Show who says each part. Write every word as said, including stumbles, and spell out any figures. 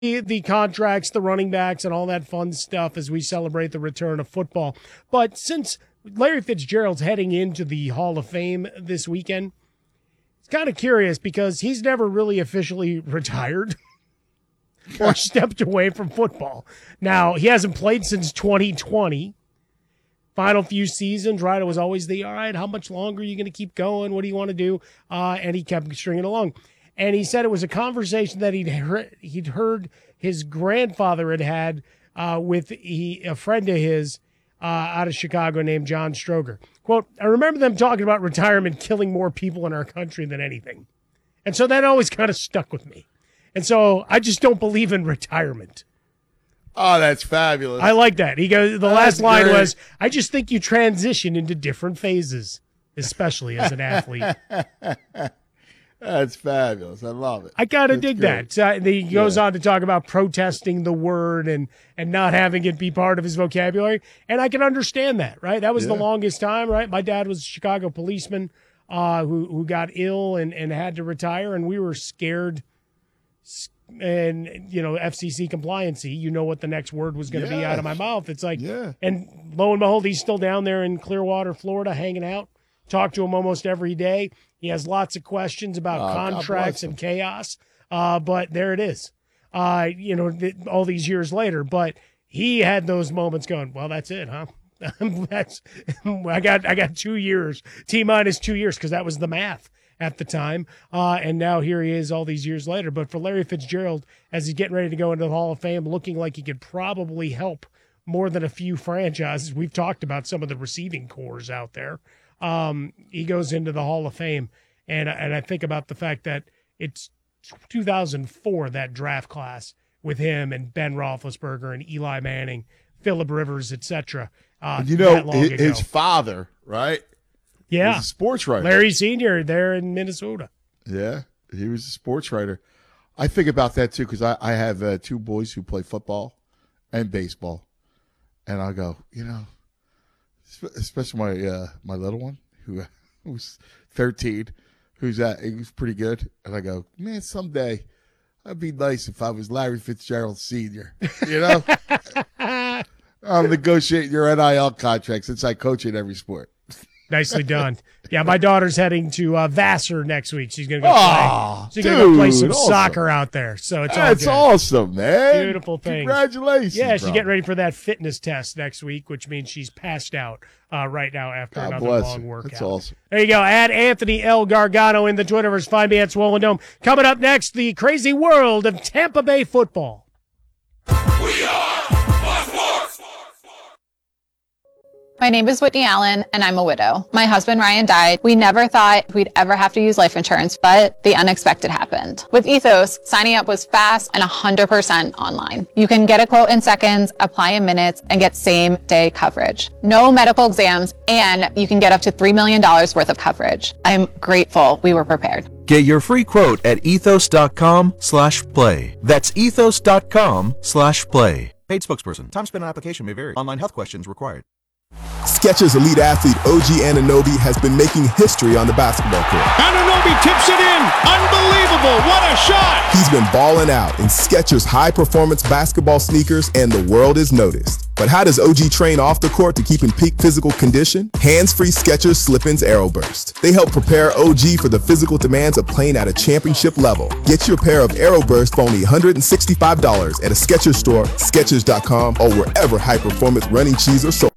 Speaker 1: the contracts, the running backs, and all that fun stuff as we celebrate the return of football. But since Larry Fitzgerald's heading into the Hall of Fame this weekend, it's kind of curious because he's never really officially retired or stepped away from football. Now, he hasn't played since twenty twenty. Final few seasons, right? It was always the, all right, how much longer are you going to keep going? What do you want to do? Uh, and he kept stringing along. And he said it was a conversation that he'd heard, he'd heard his grandfather had had uh, with he, a friend of his uh, out of Chicago named John Stroger. Quote, I remember them talking about retirement killing more people in our country than anything. And so that always kind of stuck with me. And so I just don't believe in retirement.
Speaker 2: Oh, that's fabulous.
Speaker 1: I like that. He goes. The
Speaker 2: That's
Speaker 1: last line
Speaker 2: great.
Speaker 1: was, I just think you transition into different phases, especially as an athlete.
Speaker 2: That's fabulous. I love it.
Speaker 1: I gotta
Speaker 2: That's
Speaker 1: dig
Speaker 2: great.
Speaker 1: that. So he goes
Speaker 2: Yeah.
Speaker 1: on to talk about protesting the word and and not having it be part of his vocabulary, and I can understand that. Right, that was the
Speaker 2: Yeah.
Speaker 1: longest time. Right, my dad was a Chicago policeman uh, who who got ill and and had to retire, and we were scared. And you know, F C C compliancy. You know what the next word was going to be
Speaker 2: Yeah.
Speaker 1: out of my mouth. It's like,
Speaker 2: Yeah.
Speaker 1: and lo and behold, he's still down there in Clearwater, Florida, hanging out. Talk to him almost every day. He has lots of questions about
Speaker 2: Oh, God
Speaker 1: contracts
Speaker 2: bless him.
Speaker 1: and chaos. Uh, but there it is. Uh, you know, th- all these years later, but he had those moments going, well, that's it, huh? that's I got I got two years, T minus two years, because that was the math at the time. Uh, and now here he is all these years later. But for Larry Fitzgerald, as he's getting ready to go into the Hall of Fame, looking like he could probably help more than a few franchises. We've talked about some of the receiving cores out there. Um, he goes into the Hall of Fame. And, and I think about the fact that it's two thousand four, that draft class with him and Ben Roethlisberger and Eli Manning, Phillip Rivers, et cetera. Uh,
Speaker 2: You know,
Speaker 1: that long
Speaker 2: his,
Speaker 1: ago.
Speaker 2: his father, right?
Speaker 1: Yeah.
Speaker 2: He's a sports writer.
Speaker 1: Larry Senior there in Minnesota.
Speaker 2: Yeah, he was a sports writer. I think about that too because I, I have uh, two boys who play football and baseball, and I go, you know, sp- especially my uh, my little one who who's thirteen, who's at he's pretty good, and I go, man, someday it'd be nice if I was Larry Fitzgerald Senior You know, I'm negotiating your N I L contract since I coach in every sport.
Speaker 1: Nicely done. Yeah, my daughter's heading to uh, Vassar next week. She's gonna go
Speaker 2: Aw,
Speaker 1: play. She's gonna go play
Speaker 2: dude,
Speaker 1: some
Speaker 2: awesome.
Speaker 1: soccer out there. So it's all
Speaker 2: That's
Speaker 1: good.
Speaker 2: awesome, man.
Speaker 1: Beautiful thing.
Speaker 2: Congratulations.
Speaker 1: Yeah, she's
Speaker 2: bro.
Speaker 1: getting ready for that fitness test next week, which means she's passed out uh, right now after
Speaker 2: God
Speaker 1: another
Speaker 2: bless
Speaker 1: long
Speaker 2: her.
Speaker 1: workout.
Speaker 2: That's awesome.
Speaker 1: There you go. Add Anthony L. Gargano in the Twitterverse. Find me at Swollen Dome. Coming up next, the crazy world of Tampa Bay football.
Speaker 3: We are Fox Sports.
Speaker 4: My name is Whitney Allen, and I'm a widow. My husband, Ryan, died. We never thought we'd ever have to use life insurance, but the unexpected happened. With Ethos, signing up was fast and one hundred percent online. You can get a quote in seconds, apply in minutes, and get same-day coverage. No medical exams, and you can get up to three million dollars worth of coverage. I'm grateful we were prepared.
Speaker 5: Get your free quote at ethos.com slash play. That's ethos.com slash play. Paid spokesperson. Time spent on application may vary. Online health questions required.
Speaker 6: Skechers elite athlete O G Anunoby has been making history on the basketball court.
Speaker 7: Anunoby tips it in. Unbelievable. What a shot.
Speaker 6: He's been balling out in Skechers high-performance basketball sneakers, and the world is noticed. But how does O G train off the court to keep in peak physical condition? Hands-free Skechers Slip-ins Aeroburst. They help prepare O G for the physical demands of playing at a championship level. Get your pair of Aeroburst for only one hundred sixty-five dollars at a Skechers store, Skechers dot com, or wherever high-performance running shoes are sold.